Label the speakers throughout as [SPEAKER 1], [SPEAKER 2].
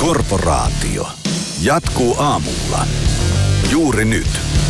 [SPEAKER 1] Korporaatio jatkuu aamulla. Juuri nyt.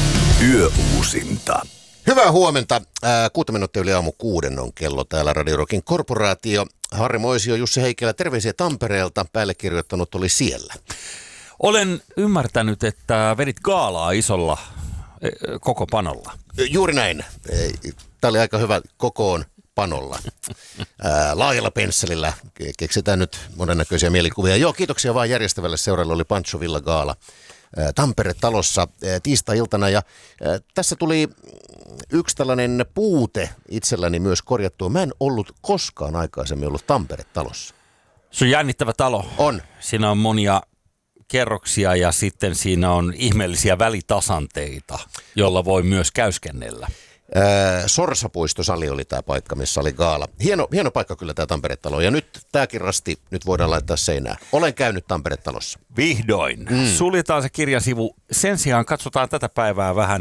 [SPEAKER 1] Yöuusinta.
[SPEAKER 2] Hyvää huomenta. 6 minuuttia yli aamu 6 on kello täällä Radio Rockin Korporaatio. Harri Moisio, Jussi Heikelä, terveisiä Tampereelta. Päällekirjoittanut oli siellä.
[SPEAKER 3] Olen ymmärtänyt, että vedit gaalaa isolla kokopanolla.
[SPEAKER 2] Juuri näin. Tämä oli aika hyvä kokoonpanolla. Laajalla pensselillä keksitään nyt monennäköisiä mielikuvia. Joo, kiitoksia vaan järjestävälle seuralle. Oli Pancho Villa Gaala Tampere-talossa tiistai-iltana. Ja tässä tuli yksi tällainen puute itselläni myös korjattua. Mä en koskaan aikaisemmin ollut Tampere-talossa.
[SPEAKER 3] Se on jännittävä talo.
[SPEAKER 2] On.
[SPEAKER 3] Siinä on monia kerroksia ja sitten siinä on ihmeellisiä välitasanteita, jolla voi myös käyskennellä.
[SPEAKER 2] Sorsapuistosali oli tämä paikka, missä oli gaala. Hieno paikka kyllä tämä Tampere-talo. Ja nyt tämäkin rasti nyt voidaan laittaa seinään. Olen käynyt Tampere-talossa.
[SPEAKER 3] Vihdoin. Suljetaan se kirjasivu. Sen sijaan katsotaan tätä päivää vähän.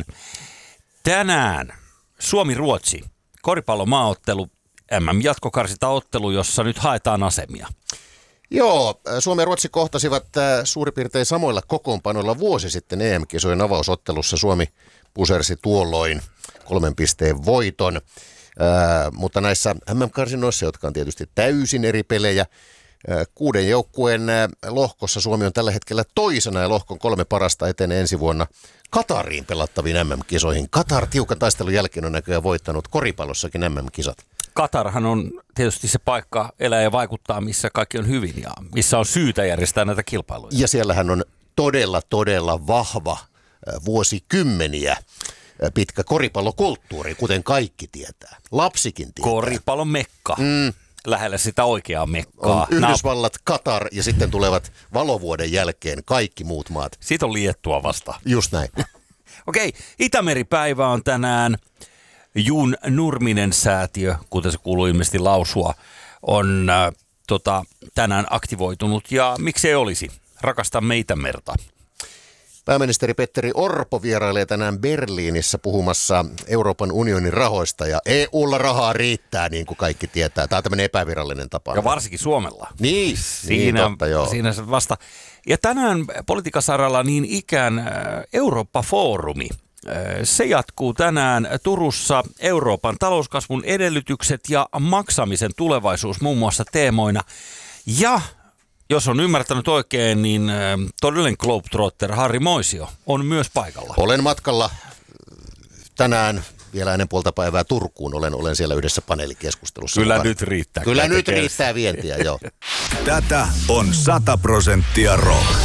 [SPEAKER 3] Tänään Suomi-Ruotsi. Koripallomaaottelu. MM-jatkokarsintaottelu, jossa nyt haetaan asemia.
[SPEAKER 2] Joo, Suomi ja Ruotsi kohtasivat suurin piirtein samoilla kokoonpanoilla vuosi sitten EM-kisojen avausottelussa. Suomi pusersi tuolloin 3 pisteen voiton, mutta näissä MM-karsinoissa, jotka on tietysti täysin eri pelejä, 6 joukkueen lohkossa Suomi on tällä hetkellä toisena ja lohkon 3 parasta etenee ensi vuonna Katariin pelattaviin MM-kisoihin. Katar tiukan taistelun jälkeen on näköjään voittanut koripallossakin MM-kisat.
[SPEAKER 3] Katarhan on tietysti se paikka elää ja vaikuttaa, missä kaikki on hyvin ja missä on syytä järjestää näitä kilpailuja.
[SPEAKER 2] Ja siellähän on todella vahva vuosikymmeniä pitkä koripallokulttuuri, kuten kaikki tietää. Lapsikin tietää.
[SPEAKER 3] Koripallon mekka. Lähellä sitä oikeaa mekkaa.
[SPEAKER 2] On Yhdysvallat, Katar ja sitten tulevat valovuoden jälkeen kaikki muut maat.
[SPEAKER 3] Siitä on Liettua vasta.
[SPEAKER 2] Just näin.
[SPEAKER 3] Okei, Itämeri-päivä on tänään. Juun Nurminen-säätiö, kuten se kuuluu ilmeisesti lausua, on tänään aktivoitunut. Ja miksei olisi? Rakastamme Itämerta.
[SPEAKER 2] Pääministeri Petteri Orpo vierailee tänään Berliinissä puhumassa Euroopan unionin rahoista ja EUlla rahaa riittää, niin kuin kaikki tietää. Tämä on tämmöinen epävirallinen tapa.
[SPEAKER 3] Ja varsinkin Suomella.
[SPEAKER 2] Niin, totta, joo.
[SPEAKER 3] Siinä se vasta. Ja tänään politiikasaralla niin ikään Eurooppa-foorumi. Se jatkuu tänään Turussa. Euroopan talouskasvun edellytykset ja maksamisen tulevaisuus muun muassa teemoina. Ja jos on ymmärtänyt oikein, niin todellinen globetrotter Harri Moisio on myös paikalla.
[SPEAKER 2] Olen matkalla tänään vielä ennen puolta päivää Turkuun. Olen siellä yhdessä paneelikeskustelussa.
[SPEAKER 3] Kyllä nyt riittää.
[SPEAKER 2] Kyllä nyt riittää vientiä, joo.
[SPEAKER 1] Tätä on 100% rock.